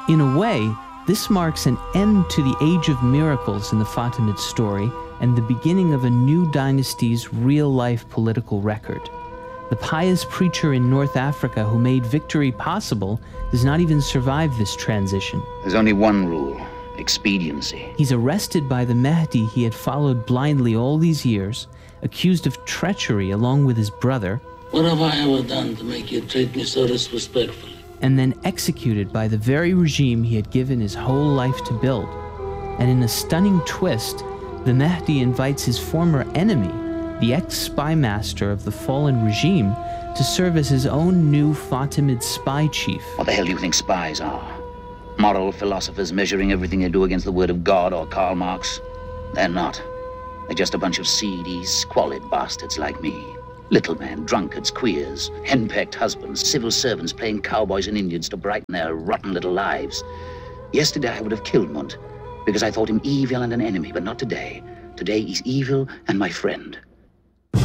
In a way, this marks an end to the age of miracles in the Fatimid story and the beginning of a new dynasty's real-life political record. The pious preacher in North Africa who made victory possible does not even survive this transition. There's only one rule: expediency. He's arrested by the Mahdi he had followed blindly all these years, accused of treachery along with his brother. What have I ever done to make you treat me so disrespectfully? And then executed by the very regime he had given his whole life to build. And in a stunning twist, the Mahdi invites his former enemy, the ex-spy master of the fallen regime, to serve as his own new Fatimid spy chief. What the hell do you think spies are? Moral philosophers measuring everything they do against the word of God or Karl Marx? They're not. They're just a bunch of seedy, squalid bastards like me. Little men, drunkards, queers, henpecked husbands, civil servants playing cowboys and Indians to brighten their rotten little lives. Yesterday I would have killed Munt because I thought him evil and an enemy, but not today. Today he's evil and my friend.